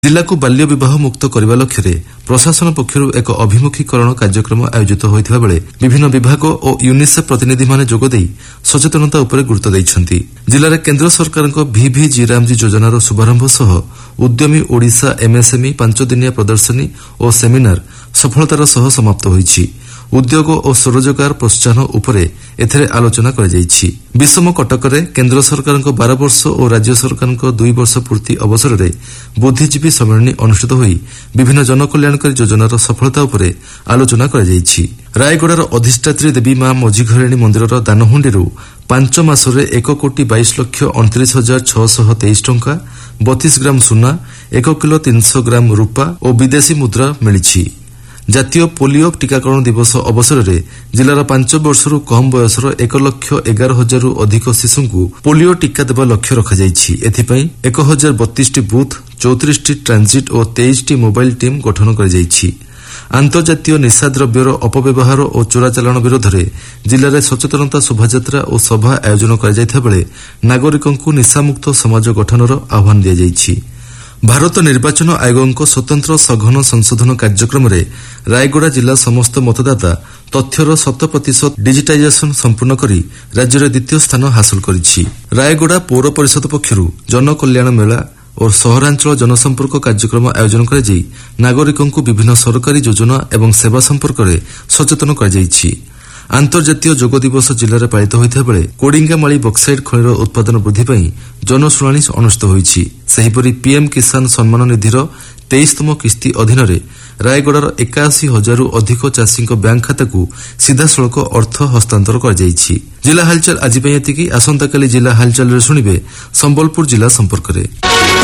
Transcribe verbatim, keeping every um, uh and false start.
जिला को बाल्य विवाह मुक्त करने लक्ष्य प्रशासन पक्षर एक अभिमुखीकरण कार्यक्रम आयोजित होता बेले विभिन्न विभाग और यूनिसेफ प्रतिनिधि माने जोगदे सचेतनता उपर गुरुत्व देइछन्ति। जिले केन्द्र सरकार भिभि जीरामजी योजनार शुभारंभ सह उद्यमी ओडिशा एमएसएमई पांच दिनिया प्रदर्शनी और सेमिनार सफलतार सह समाप्त होईछि। उद्योग और स्वरोजगार प्रोत्साहन उपरे एथरे आलोचना कर विषम कटकरे केन्द्र सरकार बारह वर्ष और राज्य सरकार दुई वर्ष पूर्ति अवसर में बुद्धिजीवी सम्मेलन अनुष्ठित होई विभिन्न जनकल्याणकारी योजनार सफलता उपरे आलोचना कर रायगड़ार अधिष्ठात्री देवी मां मझीघराणी मंदिर दानहुंडी पांच मासरे एक कोटी बैश लक्ष अणतीस हजार छःशह तेईस टंका बतीस ग्राम सुना एक किलो तीन सौ ग्राम रूपा और विदेशी मुद्रा मिली। जातीय पोलियो टीकाकरण दिवस अवसर में जिलार पांच वर्षर कम बयसर एक लक्ष एगार हजार अधिक शिशु को पोलियो टीका देवा लक्ष्य रखाଯାଇଛି। एथिपाई एक हजार बत्तीस बूथ चौतीस ट्रांजिट और तेईस मोबाइल टीम गठन कर अंतर्जातीय निशाद्रव्यर अपव्यवहार और चोराचालाण विरोध में जिले में सचेतनता शोभायात्रा और सभा आयोजन कर नागरिकों निशामुक्त समाज गठनर आह्वान दिया। भारत निर्वाचन आयोग स्वतंत्र सघन संशोधन कार्यक्रम में रायगड़ा जिला समस्त मतदाता तथ्यर शत प्रतिशत डिजिटाइजेशन संपूर्ण कर राज्य में द्वितीय स्थान हासिल करिछि। रायगड़ा पौर परिषद पक्षर जनकल्याण मेला और सहरांचल जनसंपर्क कार्यक्रम आयोजन कर नागरिकों विभिन्न सरकारी योजना एवं सेवा संपर्क में सचेतन कर अंतर्जातीय जोग दिवस जिले में पालित होता बेले कोडिंगामाली बक्साइट खनिर उत्पादन वृद्धि पर जनशुणाणी अनुष्ठित होईछि। सेहिपरि पीएम किसान सम्मान निधिर तेईसतम किस्ती अधीन रायगड़ार एकाशी हजार अधिक चाषी बैंक खाता को सीधासलख अर्थ हस्तांतर कर जिला हालचाल आज आसंता काली जिला हालचाल शुणिबे संबलपुर जिला संपर्क में।